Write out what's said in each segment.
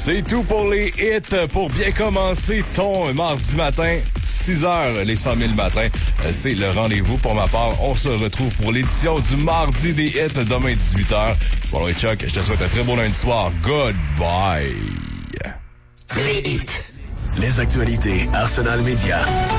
C'est tout pour les hits. Pour bien commencer ton mardi matin, 6h, les 100 000 matins, c'est le rendez-vous. Pour ma part, on se retrouve pour l'édition du mardi des hits demain 18h. Bon, et Chuck, je te souhaite un très beau lundi soir. Goodbye. Les hits. Les actualités Arsenal Média.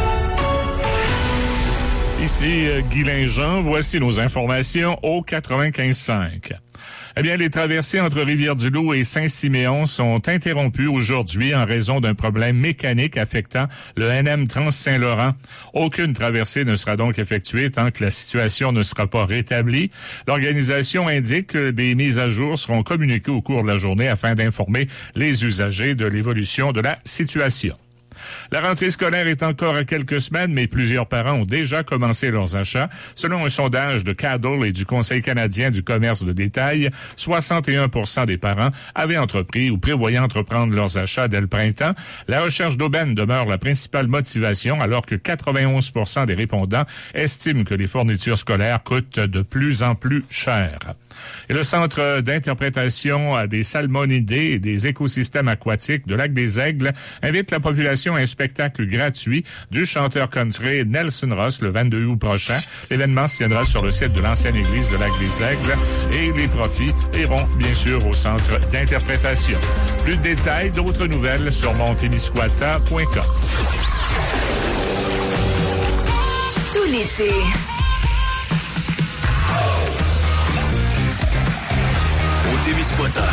Ici Guylain Jean, voici nos informations au 95.5. Eh bien, les traversées entre Rivière-du-Loup et Saint-Siméon sont interrompues aujourd'hui en raison d'un problème mécanique affectant le NM Trans-Saint-Laurent. Aucune traversée ne sera donc effectuée tant que la situation ne sera pas rétablie. L'organisation indique que des mises à jour seront communiquées au cours de la journée afin d'informer les usagers de l'évolution de la situation. La rentrée scolaire est encore à quelques semaines, mais plusieurs parents ont déjà commencé leurs achats. Selon un sondage de Cadle et du Conseil canadien du commerce de détail, 61% des parents avaient entrepris ou prévoyaient entreprendre leurs achats dès le printemps. La recherche d'aubaine demeure la principale motivation, alors que 91% des répondants estiment que les fournitures scolaires coûtent de plus en plus cher. Et le Centre d'interprétation des salmonidés et des écosystèmes aquatiques de Lac-des-Aigles invite la population à un spectacle gratuit du chanteur country Nelson Ross le 22 août prochain. L'événement se tiendra sur le site de l'ancienne église de Lac-des-Aigles et les profits iront bien sûr au Centre d'interprétation. Plus de détails, d'autres nouvelles sur montemisquata.com. Tout l'été. Témiscouata,